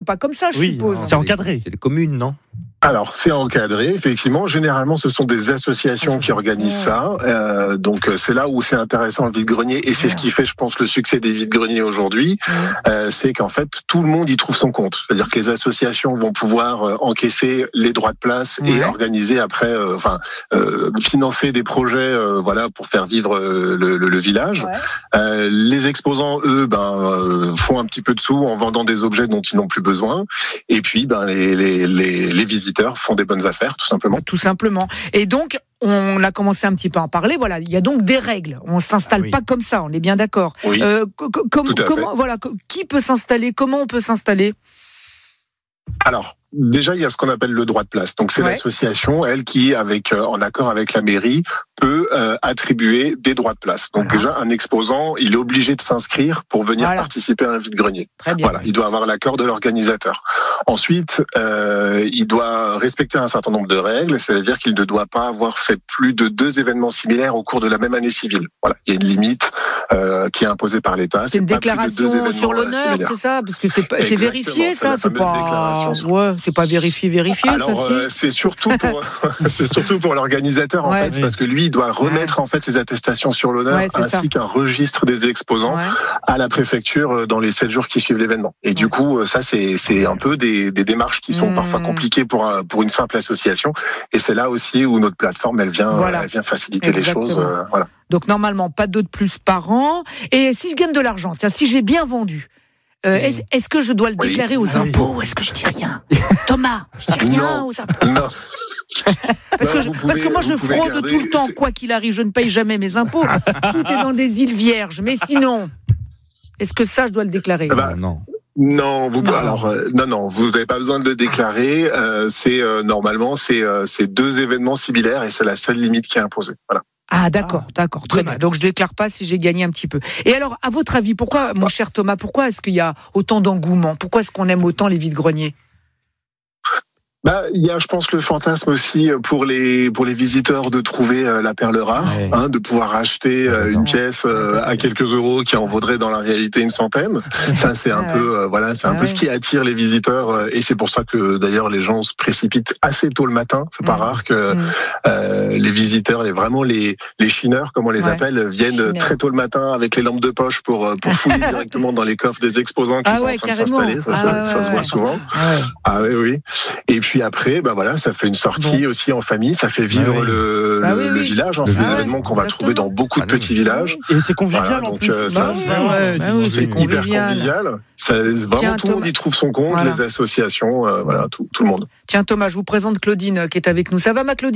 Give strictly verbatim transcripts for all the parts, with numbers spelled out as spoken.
pas comme ça, je oui, suppose. Non, c'est encadré. C'est les communes, non ? Alors, c'est encadré, effectivement. Généralement, ce sont des associations Association. qui organisent ça. Euh, donc, c'est là où c'est intéressant le vide-grenier. Et c'est ouais. ce qui fait, je pense, le succès des vide-greniers aujourd'hui. Mmh. Euh, c'est qu'en fait, tout le monde y trouve son compte. C'est-à-dire que les associations vont pouvoir euh, encaisser les droits de place ouais. et organiser après, euh, enfin, euh, financer des projets, euh, voilà, pour faire vivre euh, le, le, le village. Ouais. Euh, les exposants, eux, ben, euh, font un petit peu de sous en vendant des objets dont ils n'ont plus besoin. Et puis, ben, les, les, les, les visiteurs font des bonnes affaires, tout simplement. Tout simplement. Et donc, on a commencé un petit peu à en parler. Voilà, il y a donc des règles. On ne s'installe ah oui. pas comme ça, on est bien d'accord. Oui, euh, com- com- comment, voilà, qui peut s'installer ? Comment on peut s'installer ? Alors, déjà, il y a ce qu'on appelle le droit de place. Donc, c'est ouais. l'association, elle, qui, avec, euh, en accord avec la mairie, peut euh, attribuer des droits de place. Donc, voilà. déjà, un exposant, il est obligé de s'inscrire pour venir voilà. participer à un vide-grenier. Très bien. Voilà, il doit avoir l'accord de l'organisateur. Ensuite, euh, il doit respecter un certain nombre de règles, c'est-à-dire qu'il ne doit pas avoir fait plus de deux événements similaires au cours de la même année civile. Voilà, il y a une limite euh, qui est imposée par l'État. C'est, c'est une déclaration sur l'honneur, c'est ça ? Parce que c'est, pas, c'est vérifié, ça, c'est, c'est pas... Ouais, c'est pas vérifié, vérifié, Alors, ça, euh, c'est surtout pour, c'est surtout pour l'organisateur, en ouais, fait, oui. parce que lui, il doit remettre, ouais. en fait, ses attestations sur l'honneur, ouais, ainsi ça. qu'un registre des exposants ouais. à la préfecture dans les sept jours qui suivent l'événement. Et ouais. du coup, ça, c'est, c'est un peu des, des démarches qui sont mmh. parfois compliquées pour, pour une simple association. Et c'est là aussi où notre plateforme, elle vient, voilà. elle vient faciliter Exactement. les choses. Euh, voilà. Donc, normalement, pas deux de plus par an. Et si je gagne de l'argent, tiens, si j'ai bien vendu, Euh, est-ce, est-ce que je dois le oui. déclarer aux impôts ou est-ce que je dis rien ? Thomas, je dis rien non. aux impôts. Non. Parce, non, que je, pouvez, parce que moi je fraude garder, tout le temps, c'est... quoi qu'il arrive, je ne paye jamais mes impôts. Tout est dans des îles vierges. Mais sinon, est-ce que ça je dois le déclarer ? bah, Non. Non, vous, non. Alors, euh, non, non, vous n'avez pas besoin de le déclarer. Euh, c'est euh, normalement, c'est, euh, c'est deux événements similaires et c'est la seule limite qui est imposée. Voilà. Ah d'accord, ah, d'accord, très bien. Donc je déclare pas si j'ai gagné un petit peu. Et alors, à votre avis, pourquoi, mon cher Thomas, pourquoi est-ce qu'il y a autant d'engouement ? Pourquoi est-ce qu'on aime autant les vides-greniers ? Bah, il y a, je pense, le fantasme aussi pour les pour les visiteurs de trouver euh, la perle rare, ouais. hein, de pouvoir acheter euh, une pièce euh, à quelques euros qui en vaudrait dans la réalité une centaine. Ça, c'est un ouais. peu, euh, voilà, c'est un ouais. peu ce qui attire les visiteurs, euh, et c'est pour ça que d'ailleurs les gens se précipitent assez tôt le matin. C'est pas mmh. rare que mmh. euh, les visiteurs, les vraiment les les chineurs, comme on les ouais. appelle, viennent Chineur. très tôt le matin avec les lampes de poche pour pour fouiller directement dans les coffres des exposants qui ah sont ouais, en train carrément. de s'installer. Ça, ah ça, ça ouais, se voit ouais. souvent. Ah, ouais. ah oui, oui. Et puis après, bah voilà, ça fait une sortie bon. aussi en famille, ça fait vivre bah oui. le, bah le, oui, le oui. village. Hein, bah c'est des ouais, événements qu'on exactement. va trouver dans beaucoup de bah petits oui. villages. Et c'est convivial voilà, en donc, plus. Euh, ça, bah c'est, oui, ouais, bah oui, c'est, c'est hyper convivial. convivial. Ça, vraiment Tiens, tout le monde y trouve son compte, voilà. les associations, euh, voilà, tout, tout le monde. Tiens Thomas, je vous présente Claudine qui est avec nous. Ça va ma Claudine ?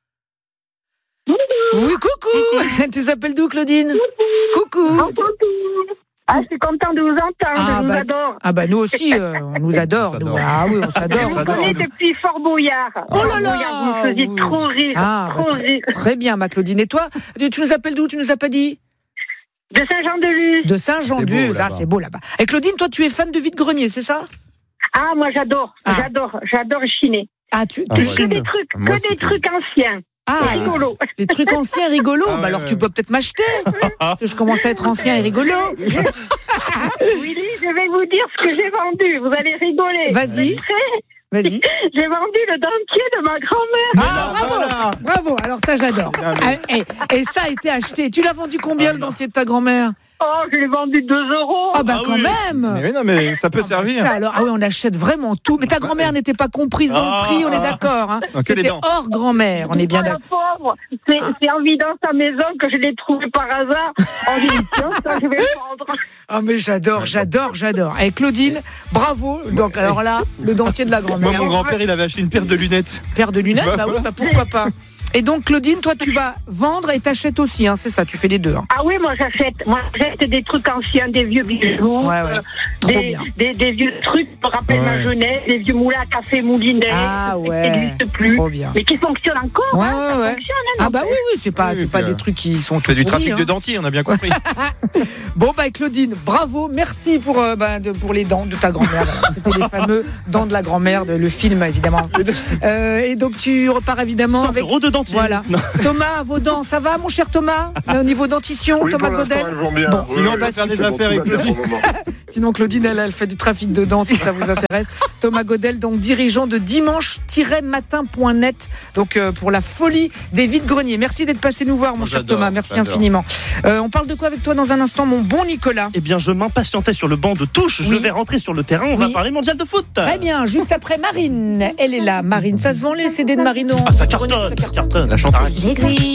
Oui, coucou. Tu t'appelles d'où Claudine ? Coucou. Coucou. Ah, je suis contente de vous entendre, ah, je bah, vous adore. Ah bah nous aussi, euh, on nous adore. On nous. Ah oui, on s'adore. Je vous connais depuis Fort Boyard. Oh là là, Boyard, vous me faisiez oui. trop rire, ah, trop bah, rire. Très, très bien, ma Claudine. Et toi, tu nous appelles d'où ? Tu nous as pas dit ? De Saint-Jean-de-Luz. De Saint-Jean-de-Luz, ah, c'est beau là-bas. Et Claudine, toi, tu es fan de vide-grenier, c'est ça ? Ah, moi j'adore, ah. j'adore, j'adore chiner. Ah, tu, tu que des trucs, que des trucs anciens. Ah, rigolo. Les, les trucs anciens rigolos. Ah, bah ouais, alors ouais. tu peux peut-être m'acheter. Parce que je commence à être ancien et rigolo. Willy, je vais vous dire ce que j'ai vendu. Vous allez rigoler. Vas-y. Vas-y. J'ai vendu le dentier de ma grand-mère. Ah, bravo, voilà. bravo. Alors ça, j'adore. Et, et, et ça a été acheté. Tu l'as vendu combien, ah, le dentier de ta grand-mère ? Oh, je l'ai vendu deux euros. Ah bah ah, quand oui. même. Mais, mais non, mais ça peut ah, servir. Ça, alors, ah oui, on achète vraiment tout. Mais ta grand-mère n'était pas comprise dans ah, le prix, on est d'accord. Hein. C'était hors grand-mère, on est bien d'accord. La pauvre, c'est, c'est en vidant sa maison que je l'ai trouvé par hasard. Oh, j'ai dit, tiens, ça, je vais le prendre. Ah mais j'adore, j'adore, j'adore. Et Claudine, bravo. Donc alors là, le dentier de la grand-mère. Moi, mon grand-père, il avait acheté une paire de lunettes. Paire de lunettes, bah oui, bah pourquoi pas. Et donc Claudine, toi tu vas vendre et t'achètes aussi, hein, c'est ça, tu fais les deux. Hein. Ah oui, moi j'achète, moi j'achète des trucs anciens, des vieux bijoux, ouais, ouais. Euh, des, des, des vieux trucs qui me rappellent ouais. ma jeunesse, des vieux moulins à café moulinet, ah, ouais. qui n'existent plus, trop bien. mais qui fonctionnent encore. Ouais, hein, ouais, ça ouais. fonctionne. Hein, ah bah oui, oui, c'est pas, oui, c'est pas euh, des trucs qui sont. On fait du trafic hein. de dentier, on a bien compris. Bon bah Claudine, bravo, merci pour euh, bah, de, pour les dents de ta grand-mère. C'était les fameux dents de la grand-mère, de, le film évidemment. euh, et donc tu repars évidemment cent avec euros de dentier. gentil. Voilà. Thomas, vos dents, ça va, mon cher Thomas? Au niveau dentition, oui, Thomas pour l'instant, Godel. elles vont bien. Bon, Oui, sinon, oui, on peut oui, faire c'est des bon, affaires tout va avec bien Claudine. pour le moment. Sinon, Claudine, elle, elle fait du trafic de dents, si ça vous intéresse. Thomas Godel, donc dirigeant de dimanche tiret matin point net, donc euh, pour la folie des vides-greniers. Merci d'être passé nous voir, mon cher J'adore, Thomas. Merci j'adore. infiniment. Euh, on parle de quoi avec toi dans un instant, mon bon Nicolas? Eh bien, je m'impatientais sur le banc de touche. Oui. Je vais rentrer sur le terrain. On Oui. va parler mondial de foot. Très bien, juste après Marine. Elle est là, Marine. Ça se vend les C D de Marine? Ah, ça cartonne, ça cartonne. La chanteuse. J'ai grillé